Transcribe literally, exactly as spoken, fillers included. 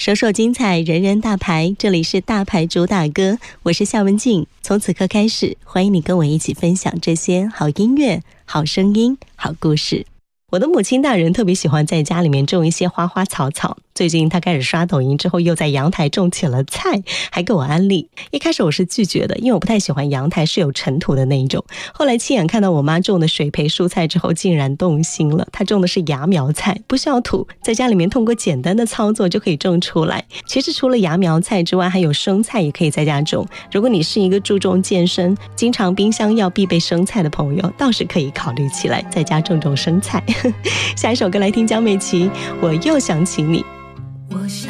首首精彩，人人大牌，这里是大牌主打歌，我是夏文静。从此刻开始，欢迎你跟我一起分享这些好音乐、好声音、好故事。我的母亲大人特别喜欢在家里面种一些花花草草，最近她开始刷抖音之后，又在阳台种起了菜，还给我安利。一开始我是拒绝的，因为我不太喜欢阳台是有尘土的那一种。后来亲眼看到我妈种的水培蔬菜之后，竟然动心了。她种的是芽苗菜，不需要土，在家里面通过简单的操作就可以种出来。其实除了芽苗菜之外，还有生菜也可以在家种。如果你是一个注重健身、经常冰箱要必备生菜的朋友，倒是可以考虑起来，在家种种生菜。下一首歌来听江美琪，我又想起你。